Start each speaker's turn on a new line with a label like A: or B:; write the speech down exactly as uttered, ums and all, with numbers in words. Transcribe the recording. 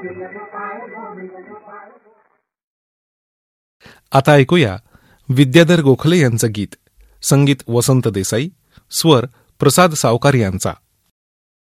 A: आता ऐकूया विद्याधर गोखले यांचं गीत. संगीत वसंत देसाई, स्वर प्रसाद सावकार यांचा.